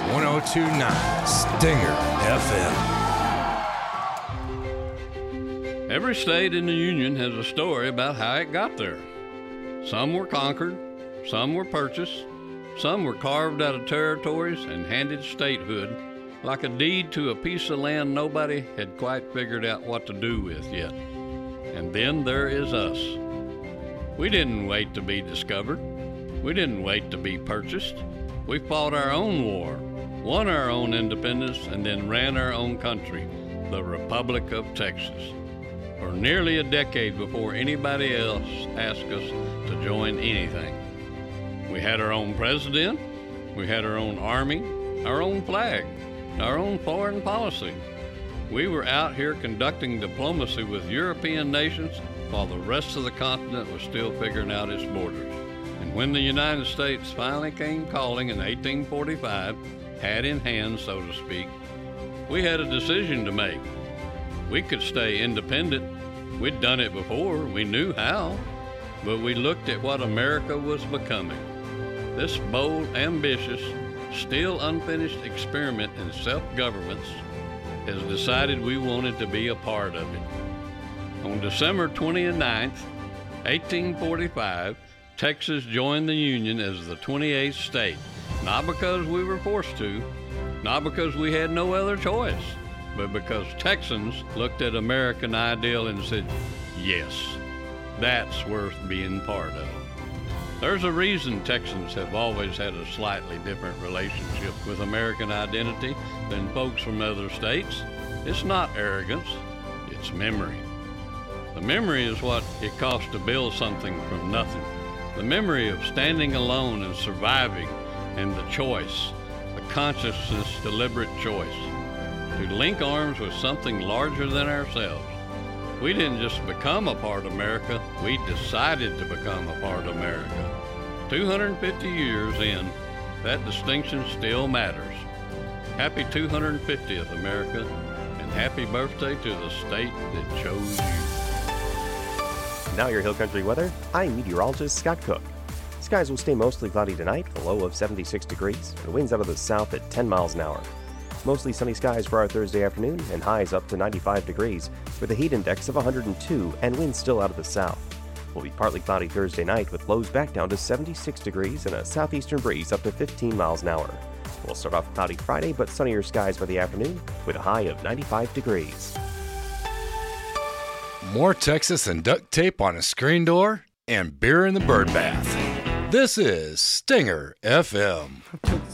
102.9 Stinger FM. Every state in the Union has a story about how it got there. Some were conquered, some were purchased, some were carved out of territories and handed statehood, like a deed to a piece of land nobody had quite figured out what to do with yet. And then there is us. We didn't wait to be discovered. We didn't wait to be purchased. We fought our own war, won our own independence, and then ran our own country, the Republic of Texas, for nearly a decade before anybody else asked us to join anything. We had our own president, we had our own army, our own flag, our own foreign policy. We were out here conducting diplomacy with European nations while the rest of the continent was still figuring out its borders. And when the United States finally came calling in 1845, hat in hand, so to speak, we had a decision to make. We could stay independent. We'd done it before. We knew how. But we looked at what America was becoming. This bold, ambitious, still unfinished experiment in self-governance has decided we wanted to be a part of it. On December 29th, 1845, Texas joined the Union as the 28th state, not because we were forced to, not because we had no other choice, but because Texans looked at American ideal and said, yes, that's worth being part of. There's a reason Texans have always had a slightly different relationship with American identity than folks from other states. It's not arrogance, it's memory. The memory is what it costs to build something from nothing. The memory of standing alone and surviving, and the choice, the consciousness, deliberate choice, to link arms with something larger than ourselves. We didn't just become a part of America, we decided to become a part of America. 250 years in, that distinction still matters. Happy 250th, America, and happy birthday to the state that chose you. Now your Hill Country weather. I'm meteorologist Scott Cook. Skies will stay mostly cloudy tonight with a low of 76 degrees and winds out of the south at 10 miles an hour. Mostly sunny skies for our Thursday afternoon and highs up to 95 degrees with a heat index of 102 and winds still out of the south. We'll be partly cloudy Thursday night with lows back down to 76 degrees and a southeastern breeze up to 15 miles an hour. We'll start off cloudy Friday but sunnier skies by the afternoon with a high of 95 degrees. More Texas than duct tape on a screen door and beer in the bird bath. This is Stinger FM.